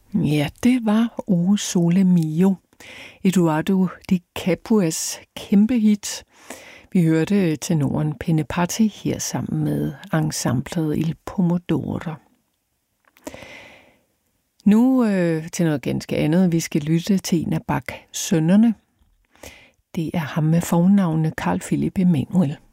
Ja, det var O Sole Mio, Eduardo Di Capuas kæmpe hit. Vi hørte tenoren Penne Patti her sammen med ensemblet Il Pomodoro. Nu til noget ganske andet. Vi skal lytte til en af Bach-sønnerne. Det er ham med fornavnet Carl Philipp Emanuel.